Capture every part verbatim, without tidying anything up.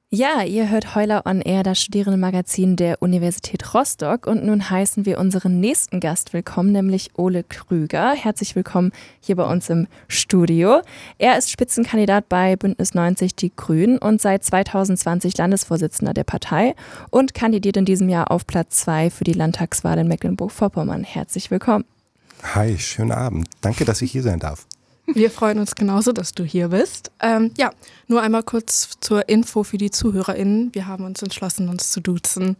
Ja, ihr hört Heuler on Air, das Studierendenmagazin der Universität Rostock. Und nun heißen wir unseren nächsten Gast willkommen, nämlich Ole Krüger. Herzlich willkommen hier bei uns im Studio. Er ist Spitzenkandidat bei Bündnis neunzig Die Grünen und seit zwanzig zwanzig Landesvorsitzender der Partei und kandidiert in diesem Jahr auf Platz zwei für die Landtagswahl in Mecklenburg-Vorpommern. Herzlich willkommen. Hi, schönen Abend. Danke, dass ich hier sein darf. Wir freuen uns genauso, dass du hier bist. Ähm, ja, nur einmal kurz zur Info für die ZuhörerInnen. Wir haben uns entschlossen, uns zu duzen.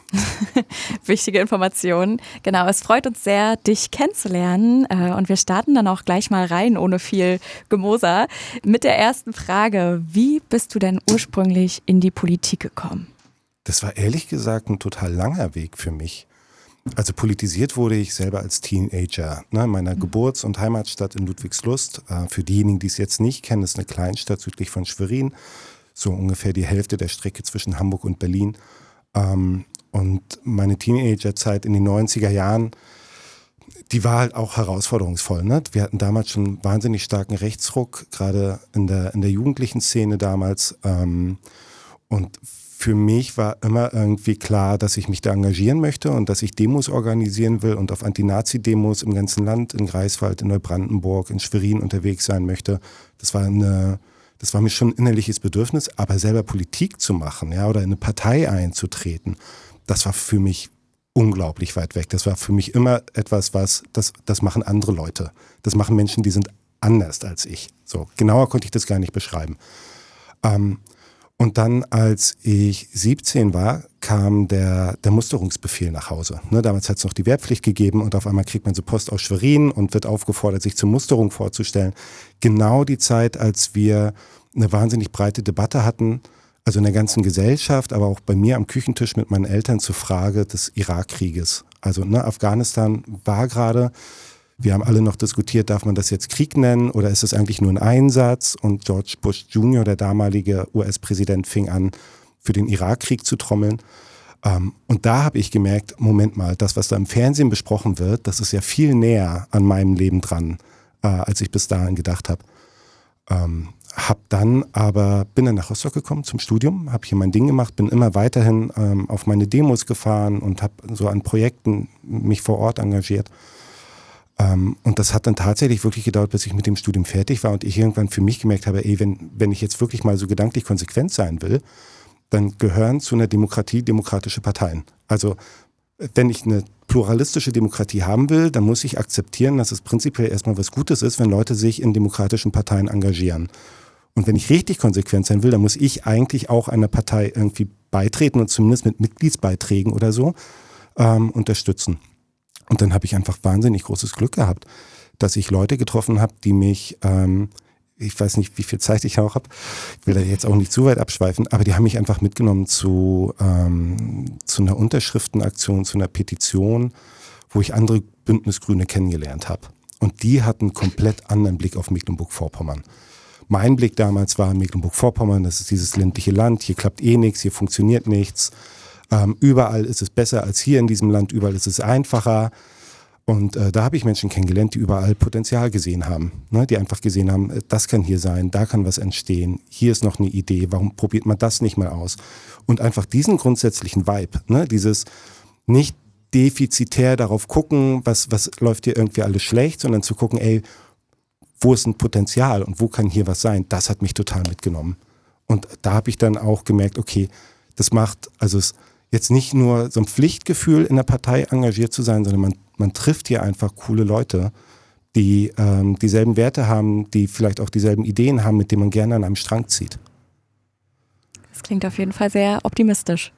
Wichtige Informationen. Genau, es freut uns sehr, dich kennenzulernen. Äh, und wir starten dann auch gleich mal rein, ohne viel Gemoser, mit der ersten Frage. Wie bist du denn ursprünglich in die Politik gekommen? Das war ehrlich gesagt ein total langer Weg für mich. Also politisiert wurde ich selber als Teenager, ne, in meiner Geburts- und Heimatstadt in Ludwigslust. Äh, für diejenigen, die es jetzt nicht kennen, ist eine Kleinstadt südlich von Schwerin, so ungefähr die Hälfte der Strecke zwischen Hamburg und Berlin. Ähm, und meine Teenagerzeit in den neunziger Jahren, die war halt auch herausforderungsvoll. Ne? Wir hatten damals schon einen wahnsinnig starken Rechtsruck, gerade in der, in der jugendlichen Szene damals. Ähm, und Für mich war immer irgendwie klar, dass ich mich da engagieren möchte und dass ich Demos organisieren will und auf Anti-Nazi-Demos im ganzen Land, in Greifswald, in Neubrandenburg, in Schwerin unterwegs sein möchte. Das war eine, das war mir schon ein innerliches Bedürfnis, aber selber Politik zu machen, ja, oder in eine Partei einzutreten, das war für mich unglaublich weit weg. Das war für mich immer etwas, was, das, das machen andere Leute. Das machen Menschen, die sind anders als ich. So, genauer konnte ich das gar nicht beschreiben. Ähm, Und dann, als ich siebzehn war, kam der, der Musterungsbefehl nach Hause. Ne, damals hat es noch die Wehrpflicht gegeben und auf einmal kriegt man so Post aus Schwerin und wird aufgefordert, sich zur Musterung vorzustellen. Genau die Zeit, als wir eine wahnsinnig breite Debatte hatten, also in der ganzen Gesellschaft, aber auch bei mir am Küchentisch mit meinen Eltern zur Frage des Irakkrieges. Also ne, Afghanistan war gerade... Wir haben alle noch diskutiert, darf man das jetzt Krieg nennen oder ist es eigentlich nur ein Einsatz? Und George Bush Junior, der damalige U S-Präsident, fing an, für den Irakkrieg zu trommeln. Und da habe ich gemerkt, Moment mal, das, was da im Fernsehen besprochen wird, das ist ja viel näher an meinem Leben dran, als ich bis dahin gedacht habe. Hab dann aber, bin dann nach Rostock gekommen zum Studium, habe hier mein Ding gemacht, bin immer weiterhin auf meine Demos gefahren und habe so an Projekten mich vor Ort engagiert. Um, und das hat dann tatsächlich wirklich gedauert, bis ich mit dem Studium fertig war und ich irgendwann für mich gemerkt habe, ey, wenn, wenn ich jetzt wirklich mal so gedanklich konsequent sein will, dann gehören zu einer Demokratie demokratische Parteien. Also wenn ich eine pluralistische Demokratie haben will, dann muss ich akzeptieren, dass es prinzipiell erstmal was Gutes ist, wenn Leute sich in demokratischen Parteien engagieren. Und wenn ich richtig konsequent sein will, dann muss ich eigentlich auch einer Partei irgendwie beitreten und zumindest mit Mitgliedsbeiträgen oder so ähm, unterstützen. Und dann habe ich einfach wahnsinnig großes Glück gehabt, dass ich Leute getroffen habe, die mich, ähm, ich weiß nicht, wie viel Zeit ich auch habe, ich will da jetzt auch nicht zu weit abschweifen, aber die haben mich einfach mitgenommen zu, ähm, zu einer Unterschriftenaktion, zu einer Petition, wo ich andere Bündnisgrüne kennengelernt habe. Und die hatten einen komplett anderen Blick auf Mecklenburg-Vorpommern. Mein Blick damals war Mecklenburg-Vorpommern, das ist dieses ländliche Land, hier klappt eh nichts, hier funktioniert nichts. Ähm, überall ist es besser als hier in diesem Land, überall ist es einfacher. Und äh, da habe ich Menschen kennengelernt, die überall Potenzial gesehen haben. Ne? Die einfach gesehen haben, das kann hier sein, da kann was entstehen, hier ist noch eine Idee, warum probiert man das nicht mal aus? Und einfach diesen grundsätzlichen Vibe, ne? Dieses nicht defizitär darauf gucken, was, was läuft hier irgendwie alles schlecht, sondern zu gucken, ey, wo ist ein Potenzial und wo kann hier was sein, das hat mich total mitgenommen. Und da habe ich dann auch gemerkt, okay, das macht, also es jetzt nicht nur so ein Pflichtgefühl in der Partei engagiert zu sein, sondern man, man trifft hier einfach coole Leute, die ähm, dieselben Werte haben, die vielleicht auch dieselben Ideen haben, mit denen man gerne an einem Strang zieht. Das klingt auf jeden Fall sehr optimistisch.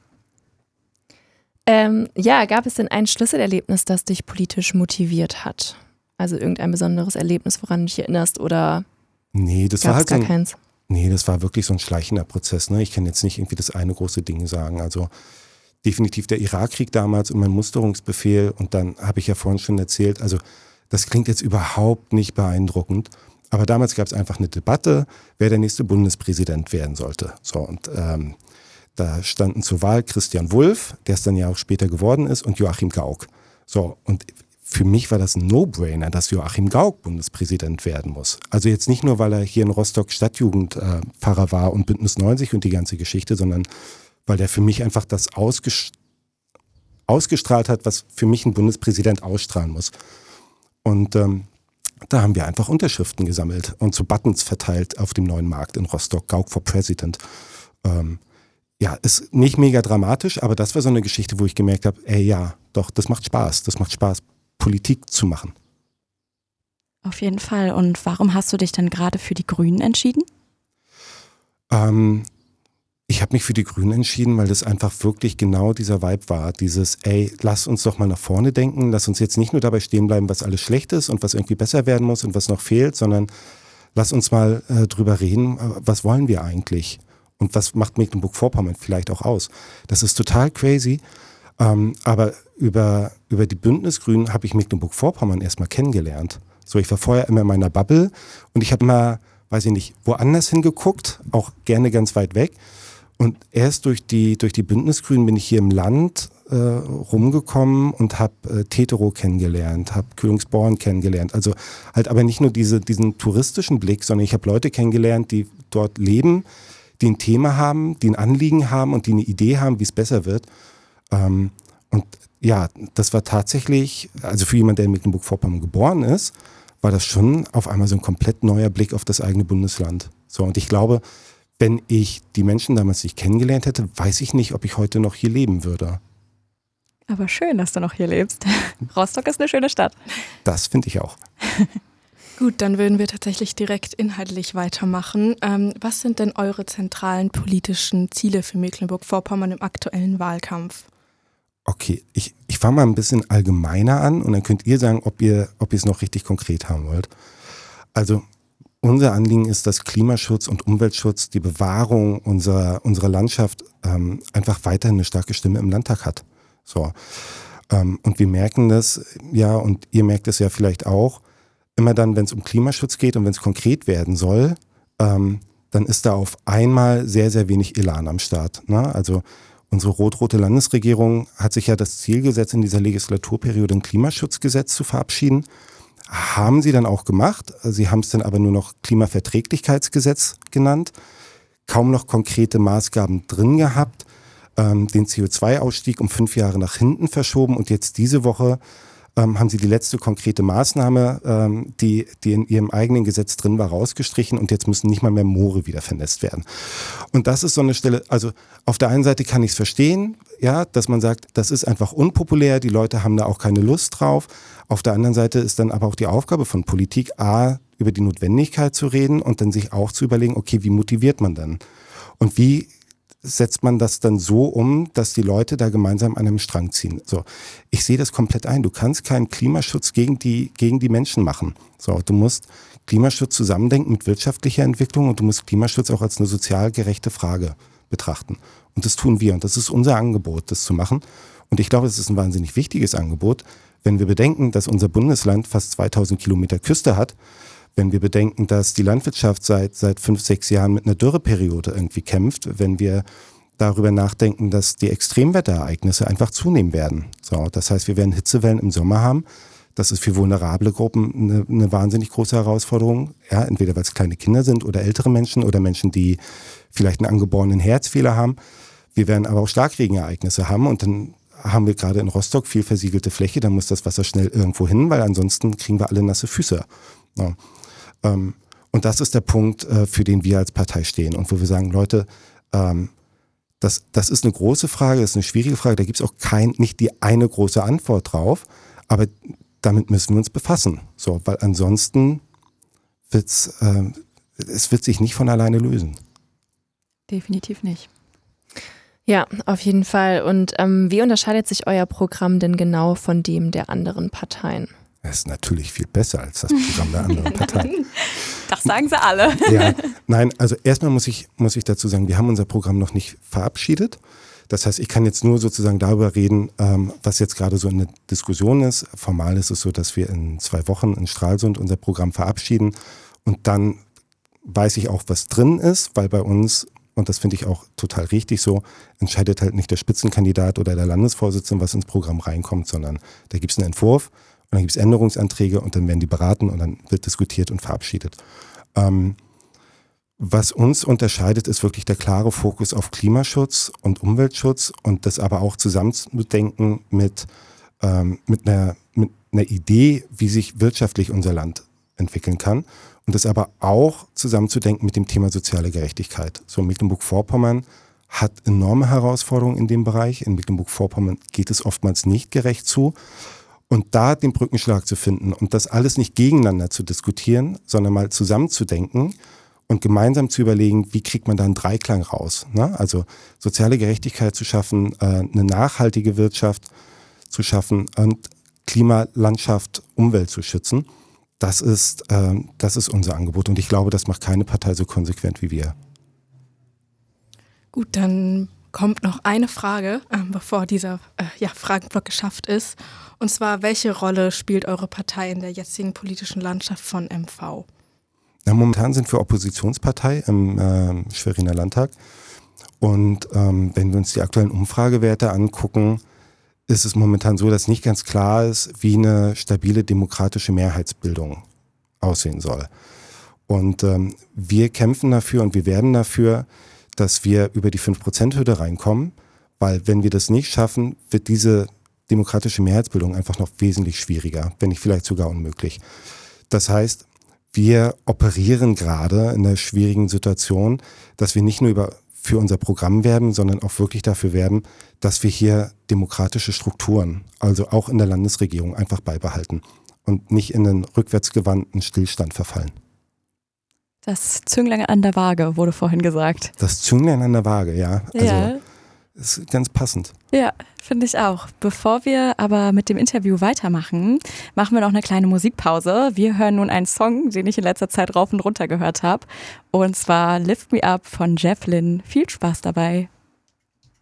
Ähm, ja, gab es denn ein Schlüsselerlebnis, das dich politisch motiviert hat? Also irgendein besonderes Erlebnis, woran du dich erinnerst oder nee, das war halt gar so ein, keins? Nee, das war wirklich so ein schleichender Prozess. Ne? Ich kann jetzt nicht irgendwie das eine große Ding sagen. Also definitiv der Irakkrieg damals und mein Musterungsbefehl. Und dann habe ich ja vorhin schon erzählt, also das klingt jetzt überhaupt nicht beeindruckend. Aber damals gab es einfach eine Debatte, wer der nächste Bundespräsident werden sollte. So, und ähm, da standen zur Wahl Christian Wulff, der es dann ja auch später geworden ist, und Joachim Gauck. So, und für mich war das ein No-Brainer, dass Joachim Gauck Bundespräsident werden muss. Also jetzt nicht nur, weil er hier in Rostock Stadtjugendpfarrer äh, war und Bündnis neunzig und die ganze Geschichte, sondern weil der für mich einfach das ausges- ausgestrahlt hat, was für mich ein Bundespräsident ausstrahlen muss. Und ähm, da haben wir einfach Unterschriften gesammelt und so Buttons verteilt auf dem neuen Markt in Rostock, Gauck for President. Ähm, ja, ist nicht mega dramatisch, aber das war so eine Geschichte, wo ich gemerkt habe, ey ja, doch, das macht Spaß, das macht Spaß, Politik zu machen. Auf jeden Fall. Und warum hast du dich dann gerade für die Grünen entschieden? Ähm, ich habe mich für die Grünen entschieden, weil das einfach wirklich genau dieser Vibe war. Dieses, ey, lass uns doch mal nach vorne denken, lass uns jetzt nicht nur dabei stehen bleiben, was alles schlecht ist und was irgendwie besser werden muss und was noch fehlt, sondern lass uns mal äh, drüber reden, was wollen wir eigentlich? Und was macht Mecklenburg-Vorpommern vielleicht auch aus? Das ist total crazy. Ähm, aber über, über die Bündnisgrünen habe ich Mecklenburg-Vorpommern erstmal kennengelernt. So, ich war vorher immer in meiner Bubble und ich habe immer, weiß ich nicht, woanders hingeguckt, auch gerne ganz weit weg. Und erst durch die, durch die Bündnisgrünen bin ich hier im Land äh, rumgekommen und habe äh, Tetero kennengelernt, habe Kühlungsborn kennengelernt. Also halt aber nicht nur diese, diesen touristischen Blick, sondern ich habe Leute kennengelernt, die dort leben, die ein Thema haben, die ein Anliegen haben und die eine Idee haben, wie es besser wird. Ähm, und ja, das war tatsächlich, also für jemanden, der in Mecklenburg-Vorpommern geboren ist, war das schon auf einmal so ein komplett neuer Blick auf das eigene Bundesland. So, und ich glaube, wenn ich die Menschen damals nicht kennengelernt hätte, weiß ich nicht, ob ich heute noch hier leben würde. Aber schön, dass du noch hier lebst. Rostock ist eine schöne Stadt. Das finde ich auch. Gut, dann würden wir tatsächlich direkt inhaltlich weitermachen. Ähm, was sind denn eure zentralen politischen Ziele für Mecklenburg-Vorpommern im aktuellen Wahlkampf? Okay, ich, ich fange mal ein bisschen allgemeiner an und dann könnt ihr sagen, ob ihr ob ihr es noch richtig konkret haben wollt. Also unser Anliegen ist, dass Klimaschutz und Umweltschutz, die Bewahrung unserer, unserer Landschaft ähm, einfach weiterhin eine starke Stimme im Landtag hat. So. Ähm, und wir merken das, ja, und ihr merkt es ja vielleicht auch, immer dann, wenn es um Klimaschutz geht und wenn es konkret werden soll, ähm, dann ist da auf einmal sehr, sehr wenig Elan am Start. Ne? Also unsere rot-rote Landesregierung hat sich ja das Ziel gesetzt, in dieser Legislaturperiode ein Klimaschutzgesetz zu verabschieden. Haben sie dann auch gemacht. Sie haben es dann aber nur noch Klimaverträglichkeitsgesetz genannt. Kaum noch konkrete Maßgaben drin gehabt. Ähm, den C O zwei Ausstieg um fünf Jahre nach hinten verschoben und jetzt diese Woche ähm, haben sie die letzte konkrete Maßnahme, ähm, die, die in ihrem eigenen Gesetz drin war, rausgestrichen und jetzt müssen nicht mal mehr Moore wieder vernässt werden. Und das ist so eine Stelle, also auf der einen Seite kann ich es verstehen, ja, dass man sagt, das ist einfach unpopulär, die Leute haben da auch keine Lust drauf. Auf der anderen Seite ist dann aber auch die Aufgabe von Politik, A, über die Notwendigkeit zu reden und dann sich auch zu überlegen, okay, wie motiviert man dann? Und wie setzt man das dann so um, dass die Leute da gemeinsam an einem Strang ziehen? So, ich sehe das komplett ein. Du kannst keinen Klimaschutz gegen die, gegen die Menschen machen. So, du musst Klimaschutz zusammendenken mit wirtschaftlicher Entwicklung und du musst Klimaschutz auch als eine sozial gerechte Frage betrachten. Und das tun wir. Und das ist unser Angebot, das zu machen. Und ich glaube, es ist ein wahnsinnig wichtiges Angebot, wenn wir bedenken, dass unser Bundesland fast zweitausend Kilometer Küste hat, wenn wir bedenken, dass die Landwirtschaft seit, seit fünf, sechs Jahren mit einer Dürreperiode irgendwie kämpft, wenn wir darüber nachdenken, dass die Extremwetterereignisse einfach zunehmen werden. So, das heißt, wir werden Hitzewellen im Sommer haben. Das ist für vulnerable Gruppen eine, eine wahnsinnig große Herausforderung. Ja, entweder weil es kleine Kinder sind oder ältere Menschen oder Menschen, die vielleicht einen angeborenen Herzfehler haben. Wir werden aber auch Starkregenereignisse haben und dann haben wir gerade in Rostock viel versiegelte Fläche, da muss das Wasser schnell irgendwo hin, weil ansonsten kriegen wir alle nasse Füße. Ja. Ähm, und das ist der Punkt, äh, für den wir als Partei stehen und wo wir sagen, Leute, ähm, das, das ist eine große Frage, das ist eine schwierige Frage, da gibt es auch kein, nicht die eine große Antwort drauf, aber damit müssen wir uns befassen, so, weil ansonsten wird's, äh, es wird sich nicht von alleine lösen. Definitiv nicht. Ja, auf jeden Fall. Und ähm, wie unterscheidet sich euer Programm denn genau von dem der anderen Parteien? Es ist natürlich viel besser als das Programm der anderen Parteien. Das sagen sie alle. Ja, nein, also erstmal muss ich, muss ich dazu sagen, wir haben unser Programm noch nicht verabschiedet. Das heißt, ich kann jetzt nur sozusagen darüber reden, ähm, was jetzt gerade so in der Diskussion ist. Formal ist es so, dass wir in zwei Wochen in Stralsund unser Programm verabschieden und dann weiß ich auch, was drin ist, weil bei uns, und das finde ich auch total richtig so, entscheidet halt nicht der Spitzenkandidat oder der Landesvorsitzende, was ins Programm reinkommt, sondern da gibt es einen Entwurf. dann gibt es Änderungsanträge und dann werden die beraten und dann wird diskutiert und verabschiedet. Ähm, was uns unterscheidet, ist wirklich der klare Fokus auf Klimaschutz und Umweltschutz und das aber auch zusammenzudenken mit, ähm, mit, einer, mit einer Idee, wie sich wirtschaftlich unser Land entwickeln kann. Und das aber auch zusammenzudenken mit dem Thema soziale Gerechtigkeit. So Mecklenburg-Vorpommern hat enorme Herausforderungen in dem Bereich. In Mecklenburg-Vorpommern geht es oftmals nicht gerecht zu. Und da den Brückenschlag zu finden und das alles nicht gegeneinander zu diskutieren, sondern mal zusammenzudenken und gemeinsam zu überlegen, wie kriegt man da einen Dreiklang raus. Ne? Also soziale Gerechtigkeit zu schaffen, äh, eine nachhaltige Wirtschaft zu schaffen und Klima, Landschaft, Umwelt zu schützen. Das ist, äh, das ist unser Angebot und ich glaube, das macht keine Partei so konsequent wie wir. Gut, dann kommt noch eine Frage, äh, bevor dieser äh, ja, Fragenblock geschafft ist. Und zwar, welche Rolle spielt eure Partei in der jetzigen politischen Landschaft von M V? Ja, momentan sind wir Oppositionspartei im äh, Schweriner Landtag. Und ähm, wenn wir uns die aktuellen Umfragewerte angucken, ist es momentan so, dass nicht ganz klar ist, wie eine stabile demokratische Mehrheitsbildung aussehen soll. Und ähm, wir kämpfen dafür und wir werden dafür, dass wir über die fünf Prozent Hürde reinkommen, weil wenn wir das nicht schaffen, wird diese demokratische Mehrheitsbildung einfach noch wesentlich schwieriger, wenn nicht vielleicht sogar unmöglich. Das heißt, wir operieren gerade in einer schwierigen Situation, dass wir nicht nur über, für unser Programm werben, sondern auch wirklich dafür werben, dass wir hier demokratische Strukturen, also auch in der Landesregierung, einfach beibehalten und nicht in einen rückwärtsgewandten Stillstand verfallen. Das Zünglein an der Waage wurde vorhin gesagt. Das Zünglein an der Waage, ja. Also ja. Ist ganz passend. Ja, finde ich auch. Bevor wir aber mit dem Interview weitermachen, machen wir noch eine kleine Musikpause. Wir hören nun einen Song, den ich in letzter Zeit rauf und runter gehört habe. Und zwar Lift Me Up von Jeff Lynne. Viel Spaß dabei.